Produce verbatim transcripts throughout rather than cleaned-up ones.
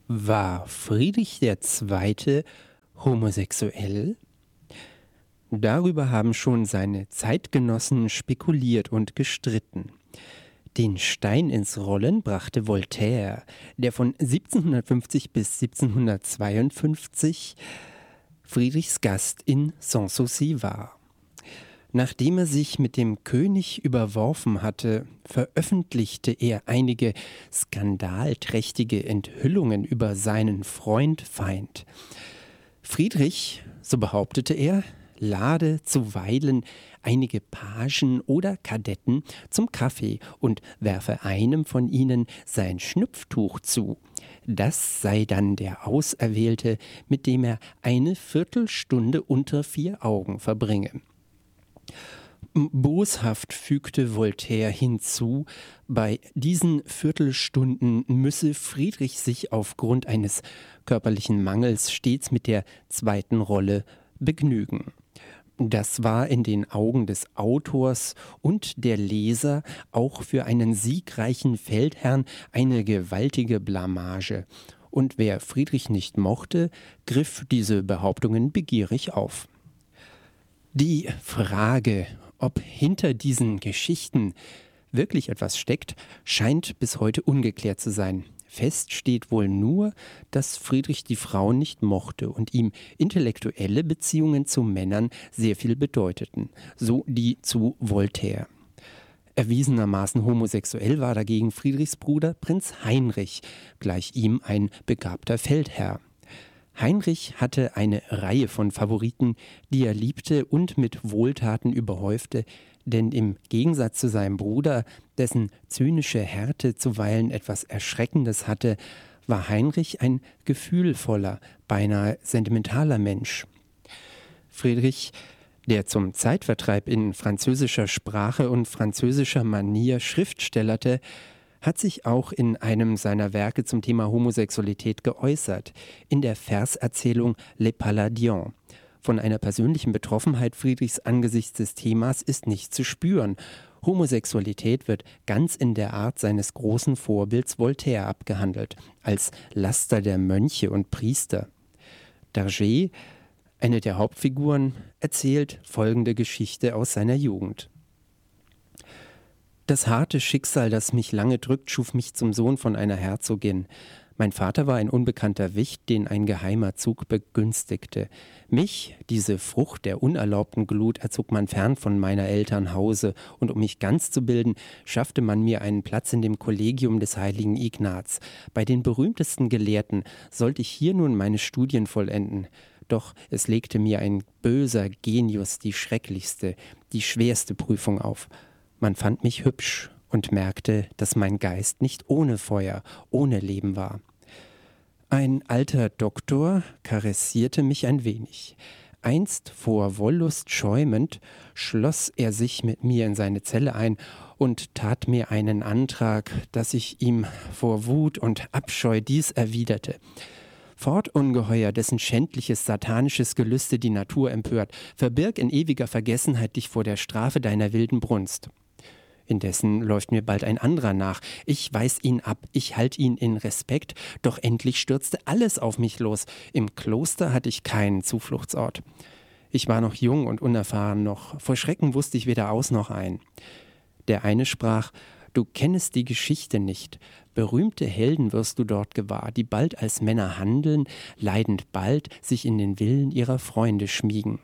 War Friedrich der Zweite homosexuell? Darüber haben schon seine Zeitgenossen spekuliert und gestritten. Den Stein ins Rollen brachte Voltaire, der von siebzehnhundertfünfzig bis siebzehnhundertzweiundfünfzig Friedrichs Gast in Sanssouci war. Nachdem er sich mit dem König überworfen hatte, veröffentlichte er einige skandalträchtige Enthüllungen über seinen Freund-Feind. Friedrich, so behauptete er, lade zuweilen einige Pagen oder Kadetten zum Kaffee und werfe einem von ihnen sein Schnupftuch zu. Das sei dann der Auserwählte, mit dem er eine Viertelstunde unter vier Augen verbringe. Boshaft fügte Voltaire hinzu, bei diesen Viertelstunden müsse Friedrich sich aufgrund eines körperlichen Mangels stets mit der zweiten Rolle begnügen. Das war in den Augen des Autors und der Leser auch für einen siegreichen Feldherrn eine gewaltige Blamage. Und wer Friedrich nicht mochte, griff diese Behauptungen begierig auf. Die Frage, ob hinter diesen Geschichten wirklich etwas steckt, scheint bis heute ungeklärt zu sein. Fest steht wohl nur, dass Friedrich die Frauen nicht mochte und ihm intellektuelle Beziehungen zu Männern sehr viel bedeuteten, so die zu Voltaire. Erwiesenermaßen homosexuell war dagegen Friedrichs Bruder Prinz Heinrich, gleich ihm ein begabter Feldherr. Heinrich hatte eine Reihe von Favoriten, die er liebte und mit Wohltaten überhäufte, denn im Gegensatz zu seinem Bruder, dessen zynische Härte zuweilen etwas Erschreckendes hatte, war Heinrich ein gefühlvoller, beinahe sentimentaler Mensch. Friedrich, der zum Zeitvertreib in französischer Sprache und französischer Manier schriftstellerte, hat sich auch in einem seiner Werke zum Thema Homosexualität geäußert, in der Verserzählung Les Palladiens. Von einer persönlichen Betroffenheit Friedrichs angesichts des Themas ist nicht zu spüren. Homosexualität wird ganz in der Art seines großen Vorbilds Voltaire abgehandelt, als Laster der Mönche und Priester. Darger, eine der Hauptfiguren, erzählt folgende Geschichte aus seiner Jugend. Das harte Schicksal, das mich lange drückt, schuf mich zum Sohn von einer Herzogin. Mein Vater war ein unbekannter Wicht, den ein geheimer Zug begünstigte. Mich, diese Frucht der unerlaubten Glut, erzog man fern von meiner Eltern Hause, und um mich ganz zu bilden, schaffte man mir einen Platz in dem Kollegium des heiligen Ignaz. Bei den berühmtesten Gelehrten sollte ich hier nun meine Studien vollenden. Doch es legte mir ein böser Genius die schrecklichste, die schwerste Prüfung auf. Man fand mich hübsch und merkte, dass mein Geist nicht ohne Feuer, ohne Leben war. Ein alter Doktor karessierte mich ein wenig. Einst vor Wollust schäumend schloss er sich mit mir in seine Zelle ein und tat mir einen Antrag, dass ich ihm vor Wut und Abscheu dies erwiderte: Fortungeheuer, dessen schändliches, satanisches Gelüste die Natur empört, verbirg in ewiger Vergessenheit dich vor der Strafe deiner wilden Brunst. Indessen läuft mir bald ein anderer nach. Ich weis ihn ab, ich halt ihn in Respekt, doch endlich stürzte alles auf mich los. Im Kloster hatte ich keinen Zufluchtsort. Ich war noch jung und unerfahren noch, vor Schrecken wusste ich weder aus noch ein. Der eine sprach: Du kennest die Geschichte nicht. Berühmte Helden wirst du dort gewahr, die bald als Männer handeln, leidend bald sich in den Willen ihrer Freunde schmiegen.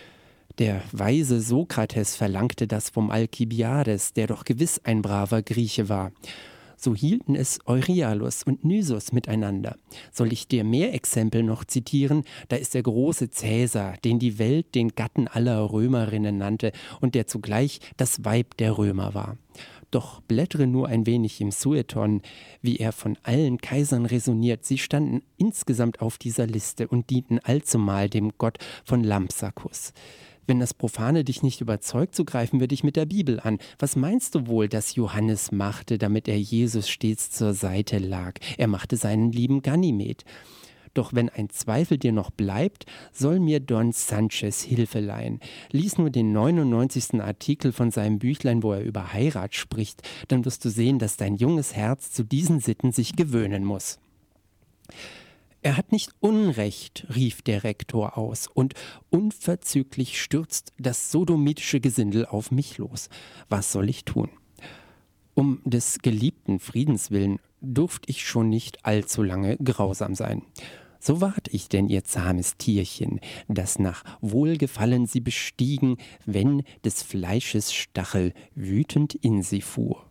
Der weise Sokrates verlangte das vom Alkibiades, der doch gewiss ein braver Grieche war. So hielten es Euryalus und Nisus miteinander. Soll ich dir mehr Exempel noch zitieren? Da ist der große Cäsar, den die Welt den Gatten aller Römerinnen nannte und der zugleich das Weib der Römer war. Doch blättere nur ein wenig im Sueton, wie er von allen Kaisern resoniert. Sie standen insgesamt auf dieser Liste und dienten allzumal dem Gott von Lampsacus. Wenn das Profane dich nicht überzeugt, so greifen wir dich mit der Bibel an. Was meinst du wohl, dass Johannes machte, damit er Jesus stets zur Seite lag? Er machte seinen lieben Ganymed. Doch wenn ein Zweifel dir noch bleibt, soll mir Don Sanchez Hilfe leihen. Lies nur den neunundneunzigsten Artikel von seinem Büchlein, wo er über Heirat spricht, dann wirst du sehen, dass dein junges Herz zu diesen Sitten sich gewöhnen muss. Er hat nicht Unrecht, rief der Rektor aus, und unverzüglich stürzt das sodomitische Gesindel auf mich los. Was soll ich tun? Um des geliebten Friedens willen durft ich schon nicht allzu lange grausam sein. So ward ich denn ihr zahmes Tierchen, das nach Wohlgefallen sie bestiegen, wenn des Fleisches Stachel wütend in sie fuhr.